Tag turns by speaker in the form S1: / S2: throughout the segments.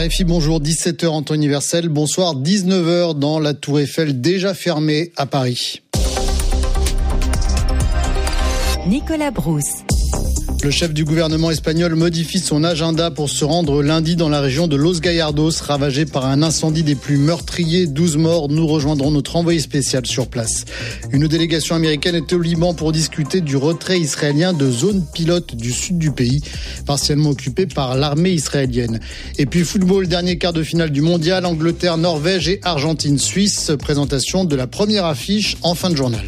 S1: RFI, bonjour, 17h en temps universel, bonsoir, 19h dans la Tour Eiffel, déjà fermée à Paris.
S2: Nicolas Brousse.
S1: Le chef du gouvernement espagnol modifie son agenda pour se rendre lundi dans la région de Los Gallardos, ravagée par un incendie des plus meurtriers, 12 morts. Nous rejoindrons notre envoyé spécial sur place. Une délégation américaine est au Liban pour discuter du retrait israélien de zones pilotes du sud du pays, partiellement occupée par l'armée israélienne. Et puis football, dernier quart de finale du mondial, Angleterre, Norvège et Argentine, Suisse. Présentation de la première affiche en fin de journal.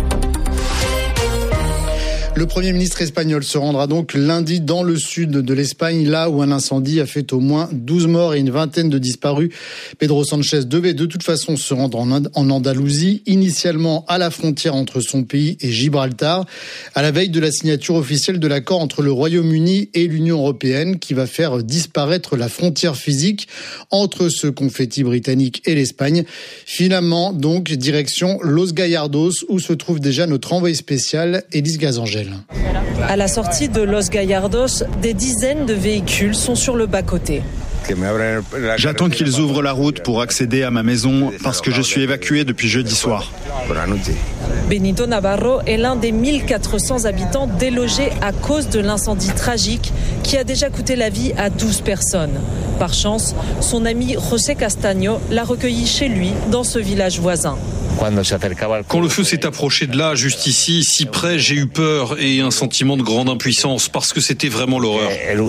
S1: Le Premier ministre espagnol se rendra donc lundi dans le sud de l'Espagne, là où un incendie a fait au moins 12 morts et une vingtaine de disparus. Pedro Sánchez devait de toute façon se rendre en Andalousie, initialement à la frontière entre son pays et Gibraltar, à la veille de la signature officielle de l'accord entre le Royaume-Uni et l'Union européenne qui va faire disparaître la frontière physique entre ce confetti britannique et l'Espagne. Finalement, donc, direction Los Gallardos, où se trouve déjà notre envoyé spécial, Élise Gazangel.
S3: À la sortie de Los Gallardos, des dizaines de véhicules sont sur le bas-côté.
S4: J'attends qu'ils ouvrent la route pour accéder à ma maison parce que je suis évacué depuis jeudi soir.
S3: Benito Navarro est l'un des 1400 habitants délogés à cause de l'incendie tragique qui a déjà coûté la vie à 12 personnes. Par chance, son ami José Castaño l'a recueilli chez lui dans ce village voisin.
S5: Quand le feu s'est approché de là, juste ici, si près, j'ai eu peur et un sentiment de grande impuissance parce que c'était vraiment l'horreur.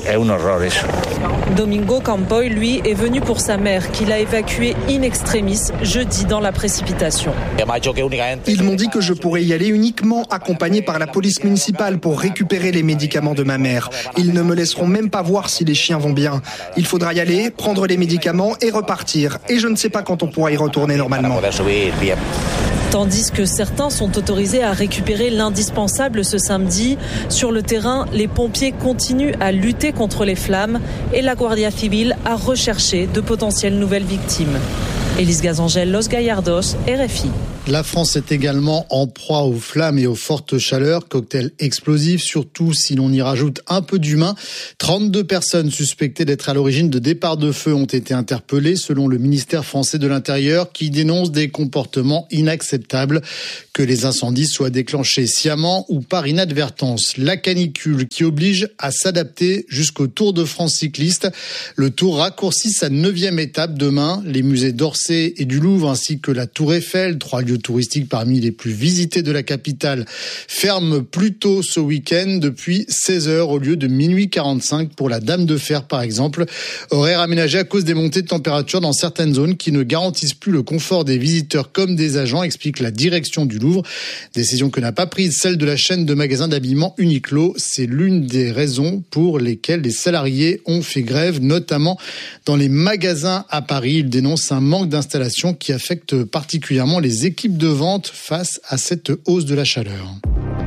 S3: Domingo Campoy, lui, est venu pour sa mère qu'il a évacuée in extremis jeudi dans la précipitation.
S6: Ils m'ont dit que je pourrais y aller uniquement accompagné par la police municipale pour récupérer les médicaments de ma mère. Ils ne me laisseront même pas voir si les chiens vont bien. Il faudra y aller, prendre les médicaments et repartir. Et je ne sais pas quand on pourra y retourner normalement.
S3: Tandis que certains sont autorisés à récupérer l'indispensable ce samedi, sur le terrain, les pompiers continuent à lutter contre les flammes et la Guardia Civil a recherché de potentielles nouvelles victimes. Élise Gazangel, Los Gallardos, RFI.
S1: La France est également en proie aux flammes et aux fortes chaleurs, cocktail explosif, surtout si l'on y rajoute un peu d'humain. 32 personnes suspectées d'être à l'origine de départs de feu ont été interpellées selon le ministère français de l'Intérieur qui dénonce des comportements inacceptables, que les incendies soient déclenchés sciemment ou par inadvertance. La canicule qui oblige à s'adapter jusqu'au Tour de France cycliste. Le Tour raccourcit sa 9e étape demain. Les musées d'Orsay et du Louvre ainsi que la Tour Eiffel, 3 lieux touristiques parmi les plus visités de la capitale, ferme plus tôt ce week-end depuis 16h au lieu de minuit 45 pour la Dame de Fer par exemple. Horaire aménagé à cause des montées de température dans certaines zones qui ne garantissent plus le confort des visiteurs comme des agents, explique la direction du Louvre. Décision que n'a pas prise celle de la chaîne de magasins d'habillement Uniqlo. C'est l'une des raisons pour lesquelles les salariés ont fait grève, notamment dans les magasins à Paris. Ils dénoncent un manque d'installation qui affecte particulièrement les équipes de vente face à cette hausse de la chaleur.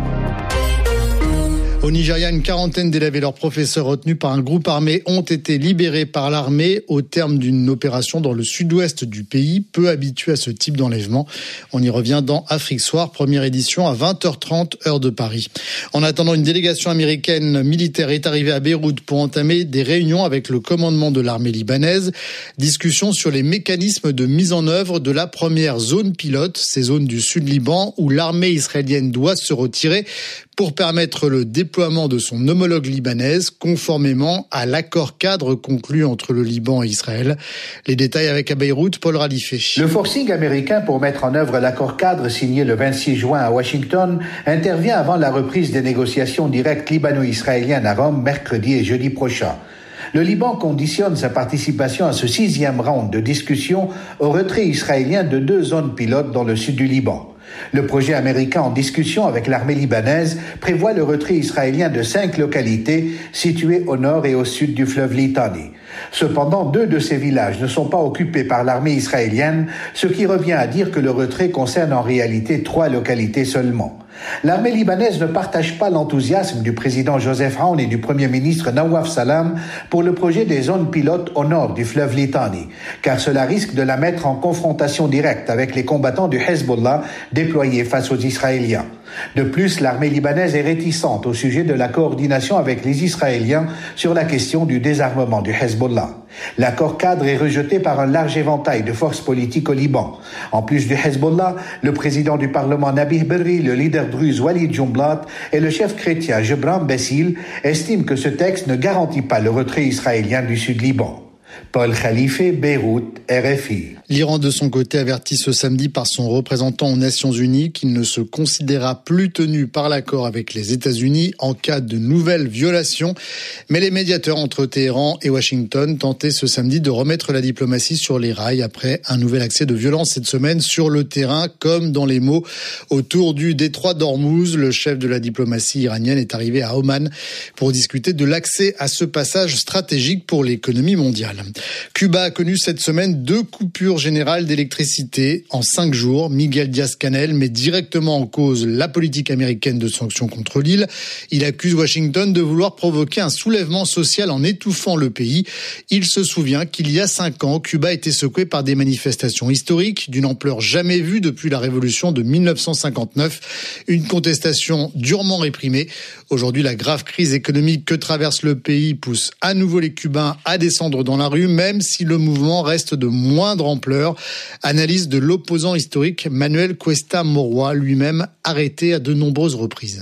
S1: Au Nigeria, une quarantaine d'élèves et leurs professeurs retenus par un groupe armé ont été libérés par l'armée au terme d'une opération dans le sud-ouest du pays, peu habitué à ce type d'enlèvement. On y revient dans Afrique Soir, première édition à 20h30 heure de Paris. En attendant, une délégation américaine militaire est arrivée à Beyrouth pour entamer des réunions avec le commandement de l'armée libanaise. Discussion sur les mécanismes de mise en œuvre de la première zone pilote, ces zones du sud Liban où l'armée israélienne doit se retirer pour permettre le déploiement de son homologue libanaise conformément à l'accord cadre conclu entre le Liban et Israël. Les détails avec à Beyrouth, Paul Ralifé.
S7: Le forcing américain pour mettre en œuvre l'accord cadre signé le 26 juin à Washington intervient avant la reprise des négociations directes libano-israéliennes à Rome mercredi et jeudi prochain. Le Liban conditionne sa participation à ce 6e round de discussion au retrait israélien de 2 zones pilotes dans le sud du Liban. Le projet américain en discussion avec l'armée libanaise prévoit le retrait israélien de 5 localités situées au nord et au sud du fleuve Litani. Cependant, 2 de ces villages ne sont pas occupés par l'armée israélienne, ce qui revient à dire que le retrait concerne en réalité 3 localités seulement. L'armée libanaise ne partage pas l'enthousiasme du président Joseph Aoun et du premier ministre Nawaf Salam pour le projet des zones pilotes au nord du fleuve Litani, car cela risque de la mettre en confrontation directe avec les combattants du Hezbollah déployés face aux Israéliens. De plus, l'armée libanaise est réticente au sujet de la coordination avec les Israéliens sur la question du désarmement du Hezbollah. L'accord cadre est rejeté par un large éventail de forces politiques au Liban. En plus du Hezbollah, le président du Parlement Nabih Berri, le leader druze Walid Jumblat et le chef chrétien Gebran Bessil estiment que ce texte ne garantit pas le retrait israélien du Sud-Liban. Paul Khalife, Beyrouth, RFI.
S1: L'Iran, de son côté, avertit ce samedi par son représentant aux Nations Unies qu'il ne se considérera plus tenu par l'accord avec les États-Unis en cas de nouvelles violations. Mais les médiateurs entre Téhéran et Washington tentaient ce samedi de remettre la diplomatie sur les rails après un nouvel accès de violence cette semaine sur le terrain, comme dans les mots autour du détroit d'Ormuz. Le chef de la diplomatie iranienne est arrivé à Oman pour discuter de l'accès à ce passage stratégique pour l'économie mondiale. Cuba a connu cette semaine 2 coupures générales d'électricité en 5 jours. Miguel Díaz-Canel met directement en cause la politique américaine de sanctions contre l'île. Il accuse Washington de vouloir provoquer un soulèvement social en étouffant le pays. Il se souvient qu'il y a 5 ans, Cuba était secoué par des manifestations historiques d'une ampleur jamais vue depuis la révolution de 1959. Une contestation durement réprimée. Aujourd'hui, la grave crise économique que traverse le pays pousse à nouveau les Cubains à descendre dans la rue, même si le mouvement reste de moindre ampleur. Analyse de l'opposant historique Manuel Cuesta Moroa, lui-même arrêté à de nombreuses reprises.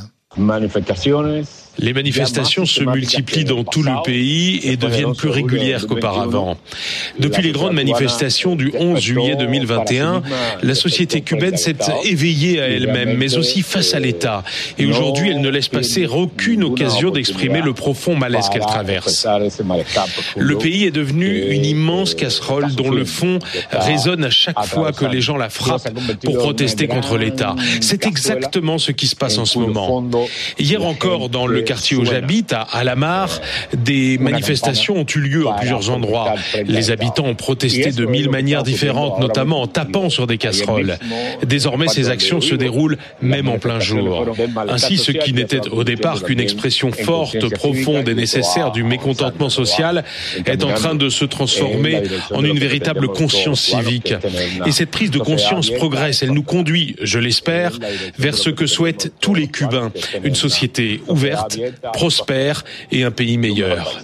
S8: Les manifestations se multiplient dans tout le pays et deviennent plus régulières qu'auparavant. Depuis les grandes manifestations du 11 juillet 2021, la société cubaine s'est éveillée à elle-même, mais aussi face à l'État. Et aujourd'hui, elle ne laisse passer aucune occasion d'exprimer le profond malaise qu'elle traverse. Le pays est devenu une immense casserole dont le fond résonne à chaque fois que les gens la frappent pour protester contre l'État. C'est exactement ce qui se passe en ce moment. Hier encore, dans le quartier où j'habite, à Alamar, des manifestations ont eu lieu à plusieurs endroits. Les habitants ont protesté de 1000 manières différentes, notamment en tapant sur des casseroles. Désormais, ces actions se déroulent même en plein jour. Ainsi, ce qui n'était au départ qu'une expression forte, profonde et nécessaire du mécontentement social est en train de se transformer en une véritable conscience civique. Et cette prise de conscience progresse. Elle nous conduit, je l'espère, vers ce que souhaitent tous les Cubains. Une société ouverte, prospère et un pays meilleur.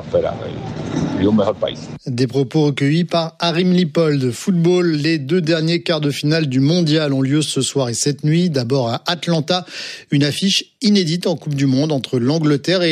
S1: Des propos recueillis par Harim Lipold. Football, les 2 derniers quarts de finale du mondial ont lieu ce soir et cette nuit. D'abord à Atlanta, une affiche inédite en Coupe du Monde entre l'Angleterre et